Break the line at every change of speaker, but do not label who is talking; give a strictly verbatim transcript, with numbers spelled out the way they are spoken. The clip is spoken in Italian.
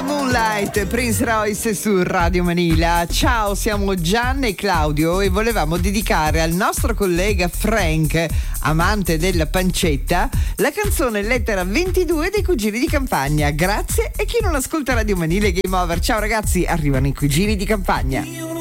Moonlight, Prince Royce su Radio Manila. Ciao, siamo Gianna e Claudio e volevamo dedicare al nostro collega Frank, amante della pancetta, la canzone Lettera ventidue dei Cugini di Campagna. Grazie, e chi non ascolta Radio Manila e Game Over. Ciao ragazzi, arrivano i Cugini di Campagna.